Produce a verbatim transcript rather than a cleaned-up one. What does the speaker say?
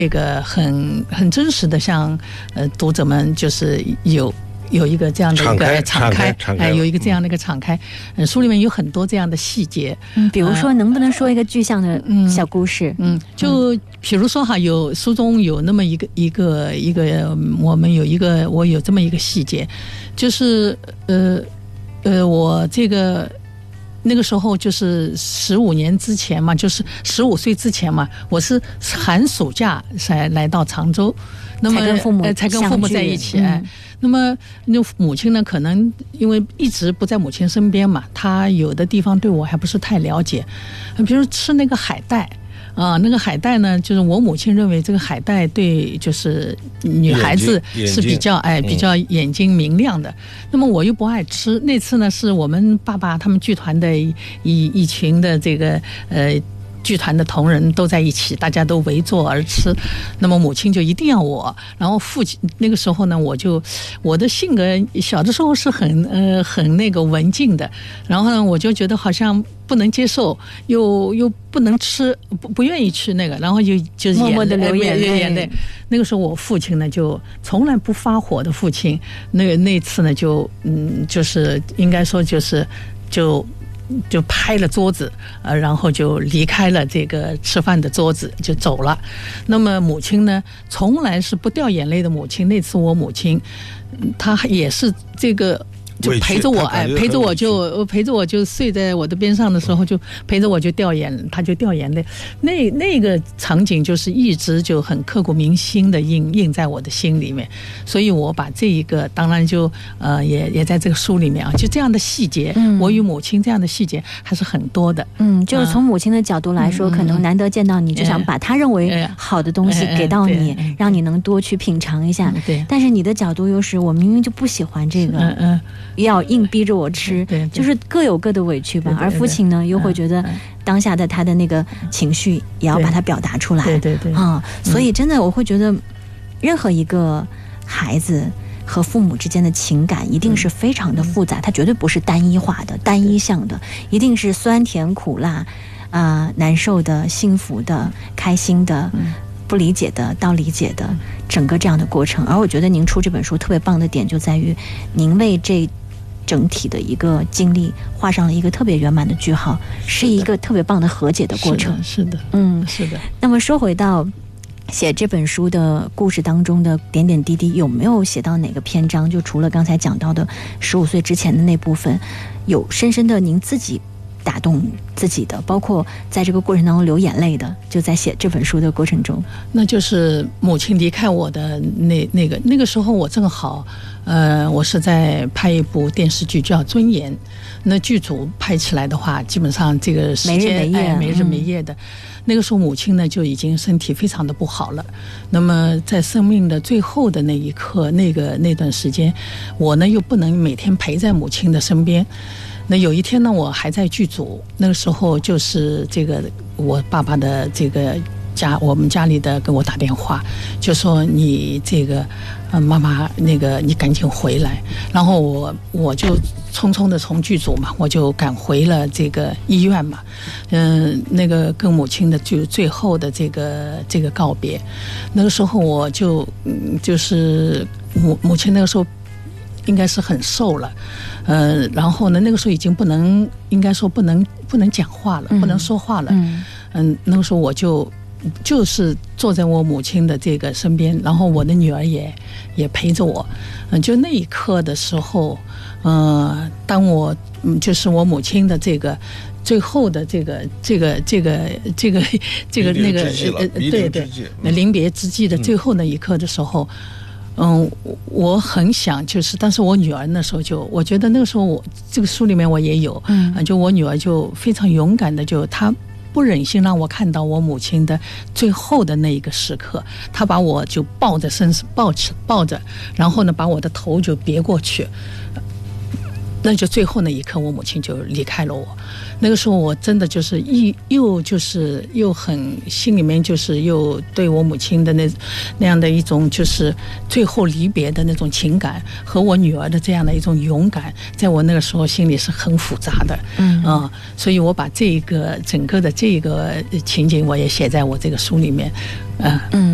这个很很真实的向呃读者们就是有。有一个这样的一个敞开，哎，有一个这样的一个敞开，嗯，书里面有很多这样的细节， 嗯，比如说能不能说一个具象的小故事？ 嗯，嗯就比如说哈，有书中有那么一个一个一个，我们有一个我有这么一个细节，就是呃呃，我这个。那个时候就是十五年之前嘛，就是十五岁之前嘛，我是寒暑假才来到常州，那么才跟父母、 呃、才跟父母在一起。哎、嗯，那么那母亲呢，可能因为一直不在母亲身边嘛，她有的地方对我还不是太了解，比如吃那个海带。啊，那个海带呢，就是我母亲认为这个海带对就是女孩子是比较哎比较眼睛明亮的，嗯、那么我又不爱吃。那次呢，是我们爸爸他们剧团的一一群的这个呃。剧团的同仁都在一起，大家都围坐而吃，那么母亲就一定要我，然后父亲那个时候呢，我就我的性格小的时候是很呃很那个文静的，然后呢我就觉得好像不能接受，又又不能吃，不不愿意吃那个，然后就就默默的流眼泪。 眼泪。那个时候我父亲呢就从来不发火的父亲，那个那次呢就嗯就是应该说就是就。就拍了桌子，呃，然后就离开了这个吃饭的桌子，就走了。那么母亲呢，从来是不掉眼泪的母亲。那次我母亲，她也是这个。就陪着我，哎，陪着我就陪着我就睡在我的边上的时候，就陪着我就掉眼，他就掉眼泪。那那个场景就是一直就很刻骨铭心的印印在我的心里面。所以我把这一个，当然就呃也也在这个书里面啊，就这样的细节，嗯、我与母亲这样的细节还是很多的。 嗯，就是从母亲的角度来说，嗯、可能难得见到你，就想把她认为好的东西给到你，嗯、让你能多去品尝一下。对，但是你的角度又是我明明就不喜欢这个。嗯嗯。要硬逼着我吃，对对对，就是各有各的委屈吧。对对对，而父亲呢，又会觉得当下的他的那个情绪也要把它表达出来。对对对啊、嗯，所以真的我会觉得，任何一个孩子和父母之间的情感一定是非常的复杂，它绝对不是单一化的、单一项的，一定是酸甜苦辣啊、呃，难受的、幸福的、开心的。嗯，不理解的到理解的整个这样的过程。而我觉得您出这本书特别棒的点就在于您为这整体的一个经历画上了一个特别圆满的句号， 是, 是一个特别棒的和解的过程。 是的， 嗯， 是的。 那么说回到写这本书的故事当中的点点滴滴，有没有写到哪个篇章，就除了刚才讲到的十五岁之前的那部分，有深深的您自己打动自己的，包括在这个过程当中流眼泪的，就在写这本书的过程中？ 那就是母亲离开我的那那个那个时候，我正好呃，我是在拍一部电视剧叫《尊严》，那剧组拍起来的话，基本上这个时间没日没夜、 哎、没日没夜的、嗯。那个时候母亲呢就已经身体非常的不好了。那么在生命的最后的那一刻，那个那段时间，我呢又不能每天陪在母亲的身边。那有一天呢，我还在剧组，那个时候就是这个我爸爸的这个家，我们家里的给我打电话，就说你这个呃妈妈那个你赶紧回来。然后我我就匆匆的从剧组嘛，我就赶回了这个医院嘛，嗯、呃，那个跟母亲的就最后的这个这个告别。那个时候我就嗯就是母母亲那个时候应该是很瘦了，呃，然后呢，那个时候已经不能，应该说不能不能讲话了，不能说话了。嗯，嗯，那个时候我就就是坐在我母亲的这个身边，然后我的女儿也也陪着我。嗯，就那一刻的时候，呃，当我嗯，就是我母亲的这个最后的这个这个这个这个这个那个呃，对对，那临别之际的最后那一刻的时候。嗯，我很想就是，但是我女儿那时候就，我觉得那个时候我这个书里面我也有，嗯，就我女儿就非常勇敢的，就她不忍心让我看到我母亲的最后的那一个时刻，她把我就抱在身上，抱起抱着，然后呢把我的头就别过去。那就最后那一刻，我母亲就离开了我。那个时候，我真的就是一又就是又很心里面就是又对我母亲的那那样的一种就是最后离别的那种情感，和我女儿的这样的一种勇敢，在我那个时候心里是很复杂的。嗯啊、呃，所以我把这个整个的这个情景，我也写在我这个书里面。呃、嗯。